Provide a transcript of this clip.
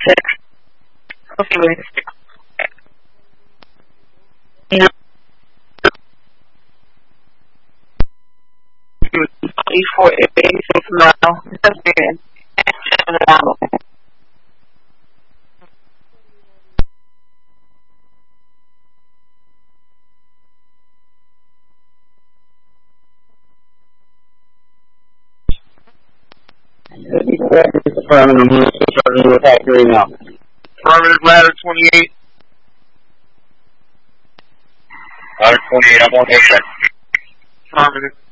No. Before it is now. That's good. Affirmative, ladder 28. Ladder 28, I'm on air. Affirmative.